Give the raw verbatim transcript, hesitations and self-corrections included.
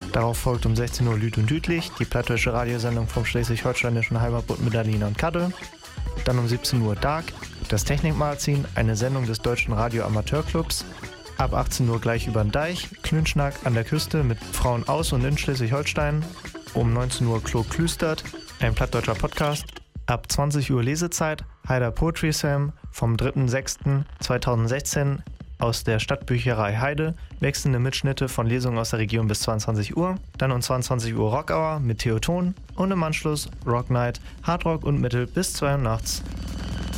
Darauf folgt um sechzehn Uhr Lüd und Düdlich, die plattdeutsche Radiosendung vom schleswig-holsteinischen Heimatbund mit Aline und Kadde. Dann um siebzehn Uhr Dark, das Technikmagazin, eine Sendung des Deutschen Radio-Amateurclubs. Ab achtzehn Uhr gleich über den Deich, Klünschnack an der Küste mit Frauen aus und in Schleswig-Holstein. Um neunzehn Uhr Klo Klüstert, ein plattdeutscher Podcast. Ab zwanzig Uhr Lesezeit, Haider Poetry Slam vom dritter sechster zweitausendsechzehn aus der Stadtbücherei Heide, wechselnde Mitschnitte von Lesungen aus der Region bis zweiundzwanzig Uhr. Dann um zweiundzwanzig Uhr Rock Hour mit Theoton und im Anschluss Rock Night, Hardrock und Metal bis zwei Uhr nachts.